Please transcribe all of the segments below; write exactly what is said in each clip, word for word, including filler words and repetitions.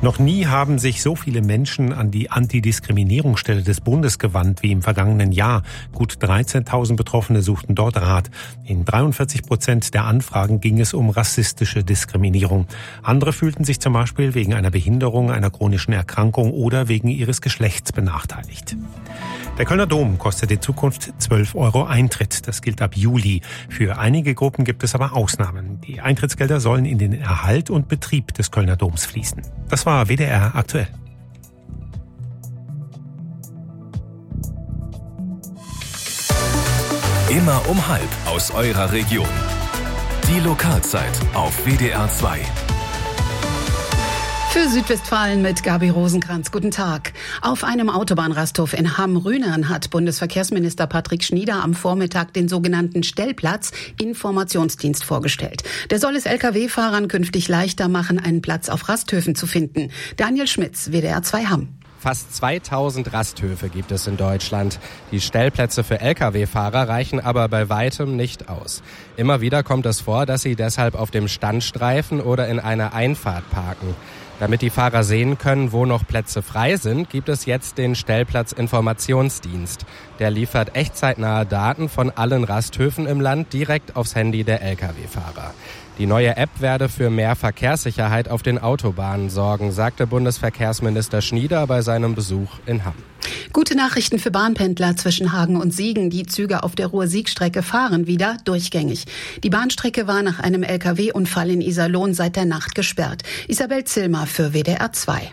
Noch nie haben sich so viele Menschen an die Antidiskriminierungsstelle des Bundes gewandt wie im vergangenen Jahr. Gut dreizehntausend Betroffene suchten dort Rat. In dreiundvierzig Prozent der Anfragen ging es um rassistische Diskriminierung. Andere fühlten sich zum Beispiel wegen einer Behinderung, einer chronischen Erkrankung oder wegen ihres Geschlechts benachteiligt. Der Kölner Dom kostet in Zukunft zwölf Euro Eintritt. Das gilt ab Juli. Für einige Gruppen gibt es aber Ausnahmen. Die Eintrittsgelder sollen in den Erhalt und Betrieb des Kölner Doms fließen. Das war W D R aktuell. Immer um halb aus eurer Region. Die Lokalzeit auf W D R zwei. Für Südwestfalen mit Gabi Rosenkranz. Guten Tag. Auf einem Autobahnrasthof in Hamm-Rühnern hat Bundesverkehrsminister Patrick Schnieder am Vormittag den sogenannten Stellplatz-Informationsdienst vorgestellt. Der soll es L K W-Fahrern künftig leichter machen, einen Platz auf Rasthöfen zu finden. Daniel Schmitz, W D R zwei Hamm. Fast zweitausend Rasthöfe gibt es in Deutschland. Die Stellplätze für L K W-Fahrer reichen aber bei weitem nicht aus. Immer wieder kommt es vor, dass sie deshalb auf dem Standstreifen oder in einer Einfahrt parken. Damit die Fahrer sehen können, wo noch Plätze frei sind, gibt es jetzt den Stellplatzinformationsdienst. Der liefert echtzeitnahe Daten von allen Rasthöfen im Land direkt aufs Handy der L K W-Fahrer. Die neue App werde für mehr Verkehrssicherheit auf den Autobahnen sorgen, sagte Bundesverkehrsminister Schnieder bei seinem Besuch in Hamm. Gute Nachrichten für Bahnpendler zwischen Hagen und Siegen. Die Züge auf der Ruhr-Sieg-Strecke fahren wieder durchgängig. Die Bahnstrecke war nach einem L K W-Unfall in Iserlohn seit der Nacht gesperrt. Isabel Zillmer für W D R zwei.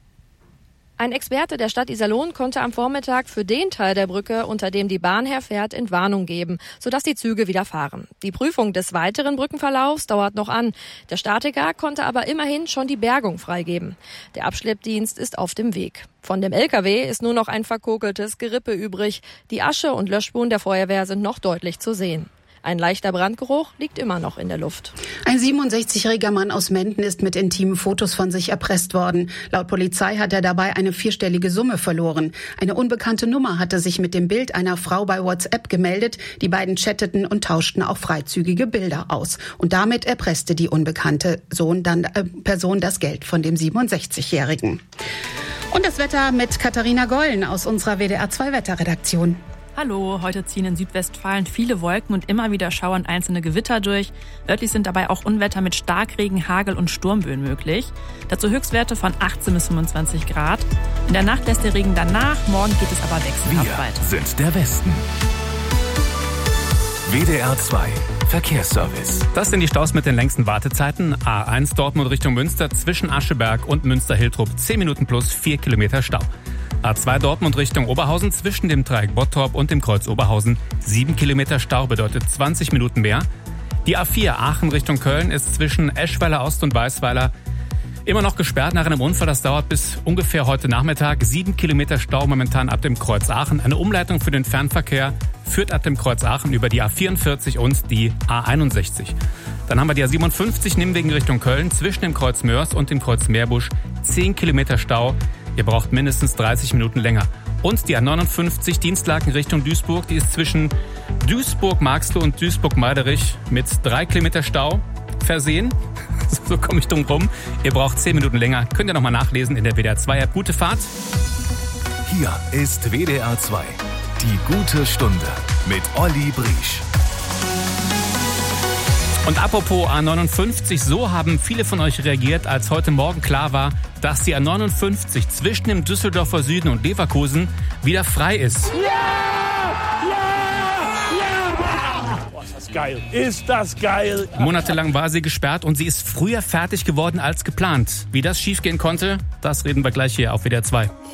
Ein Experte der Stadt Iserlohn konnte am Vormittag für den Teil der Brücke, unter dem die Bahn herfährt, Entwarnung geben, sodass die Züge wieder fahren. Die Prüfung des weiteren Brückenverlaufs dauert noch an. Der Statiker konnte aber immerhin schon die Bergung freigeben. Der Abschleppdienst ist auf dem Weg. Von dem L K W ist nur noch ein verkokeltes Gerippe übrig. Die Asche und Löschspuren der Feuerwehr sind noch deutlich zu sehen. Ein leichter Brandgeruch liegt immer noch in der Luft. Ein siebenundsechzigjähriger Mann aus Menden ist mit intimen Fotos von sich erpresst worden. Laut Polizei hat er dabei eine vierstellige Summe verloren. Eine unbekannte Nummer hatte sich mit dem Bild einer Frau bei WhatsApp gemeldet. Die beiden chatteten und tauschten auch freizügige Bilder aus. Und damit erpresste die unbekannte Sohn dann, äh, Person das Geld von dem siebenundsechzigjährigen. Und das Wetter mit Katharina Gollen aus unserer W D R zwei Wetterredaktion. Hallo, heute ziehen in Südwestfalen viele Wolken und immer wieder schauern einzelne Gewitter durch. Örtlich sind dabei auch Unwetter mit Starkregen, Hagel und Sturmböen möglich. Dazu Höchstwerte von achtzehn bis fünfundzwanzig Grad. In der Nacht lässt der Regen dann nach, morgen geht es aber wechselhaft weiter. Wir sind der Westen. W D R zwei Verkehrsservice. Das sind die Staus mit den längsten Wartezeiten. A eins Dortmund Richtung Münster zwischen Ascheberg und Münster-Hiltrup zehn Minuten plus vier Kilometer Stau. A zwei Dortmund Richtung Oberhausen zwischen dem Dreieck Bottorp und dem Kreuz Oberhausen. sieben Kilometer Stau bedeutet zwanzig Minuten mehr. Die A vier Aachen Richtung Köln ist zwischen Eschweiler Ost und Weißweiler immer noch gesperrt nach einem Unfall. Das dauert bis ungefähr heute Nachmittag. sieben Kilometer Stau momentan ab dem Kreuz Aachen. Eine Umleitung für den Fernverkehr führt ab dem Kreuz Aachen über die A vierundvierzig und die A einundsechzig. Dann haben wir die A siebenundfünfzig Nimwegen Richtung Köln zwischen dem Kreuz Mörs und dem Kreuz Meerbusch. zehn Kilometer Stau. Ihr braucht mindestens dreißig Minuten länger. Und die A neunundfünfzig Dienstlaken Richtung Duisburg, die ist zwischen Duisburg-Marxloh und Duisburg-Meiderich mit drei Kilometer Stau versehen. So komme ich drum rum. Ihr braucht zehn Minuten länger. Könnt ihr nochmal nachlesen in der W D R zwei App. Gute Fahrt. Hier ist W D R zwei. Die gute Stunde mit Olli Briesch. Und apropos A neunundfünfzig, so haben viele von euch reagiert, als heute Morgen klar war, dass die A neunundfünfzig zwischen dem Düsseldorfer Süden und Leverkusen wieder frei ist. Ja! Ja! Ja! Boah, ist das geil. Ist das geil. Monatelang war sie gesperrt und sie ist früher fertig geworden als geplant. Wie das schiefgehen konnte, das reden wir gleich hier auf W D R zwei.